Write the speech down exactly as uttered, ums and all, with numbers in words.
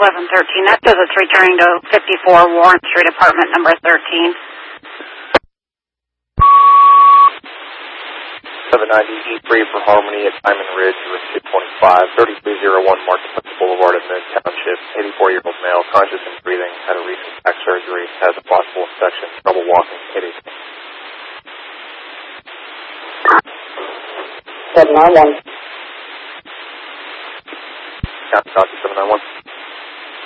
eleven thirteen. That says it's returning to fifty-four Warren Street, apartment number thirteen. seven ninety E three for Harmony at Diamond Ridge, U S two twenty-five, thirty-three oh one Marketplace Boulevard in Mid Township. eighty-four-year-old male, conscious and breathing, had a recent back surgery, has a possible infection, trouble walking, hitting. seven nine one. Copy seven nine one.